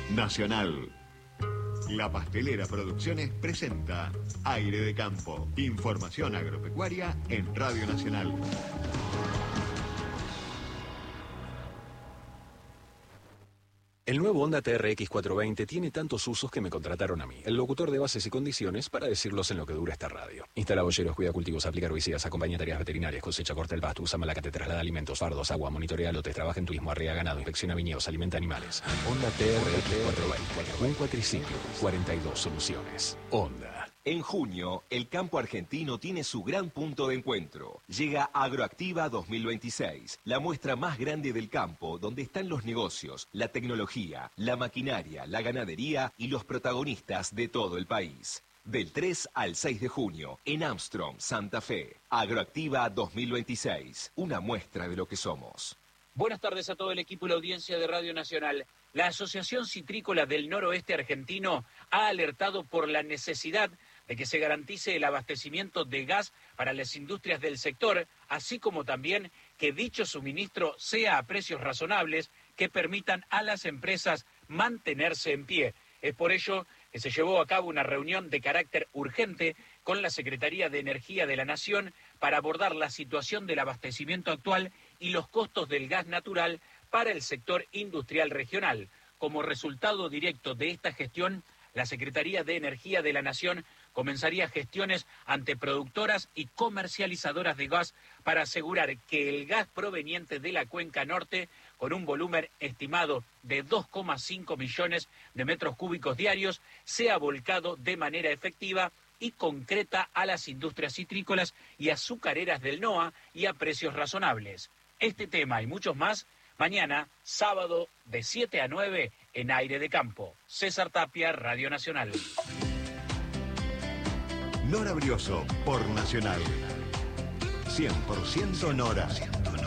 Nacional. La Pastelera Producciones presenta Aire de Campo. Información agropecuaria en Radio Nacional. El nuevo Honda TRX 420 tiene tantos usos que me contrataron a mí, el locutor de bases y condiciones, para decirlos en lo que dura esta radio. Instala bolleros, cuida cultivos, aplica herbicidas, acompaña tareas veterinarias, cosecha, corta el pasto, usa malacate, traslada alimentos, fardos, agua, monitorea lotes, trabaja en turismo, arriega ganado, inspecciona viñedos, alimenta animales. Honda TRX 420, un cuatriciclo, 42 soluciones. Honda. En junio, el campo argentino tiene su gran punto de encuentro. Llega Agroactiva 2026, la muestra más grande del campo, donde están los negocios, la tecnología, la maquinaria, la ganadería y los protagonistas de todo el país. Del 3 al 6 de junio, en Armstrong, Santa Fe. Agroactiva 2026, una muestra de lo que somos. Buenas tardes a todo el equipo y la audiencia de Radio Nacional. La Asociación Citrícola del Noroeste Argentino ha alertado por la necesidad de que se garantice el abastecimiento de gas para las industrias del sector, así como también que dicho suministro sea a precios razonables que permitan a las empresas mantenerse en pie. Es por ello que se llevó a cabo una reunión de carácter urgente con la Secretaría de Energía de la Nación para abordar la situación del abastecimiento actual y los costos del gas natural para el sector industrial regional. Como resultado directo de esta gestión, la Secretaría de Energía de la Nación comenzaría gestiones ante productoras y comercializadoras de gas para asegurar que el gas proveniente de la cuenca norte, con un volumen estimado de 2,5 millones de metros cúbicos diarios, sea volcado de manera efectiva y concreta a las industrias citrícolas y azucareras del NOA y a precios razonables. Este tema y muchos más, mañana, sábado, de 7 a 9, en Aire de Campo. César Tapia, Radio Nacional. Nora Brioso, por Nacional. 100% Nora.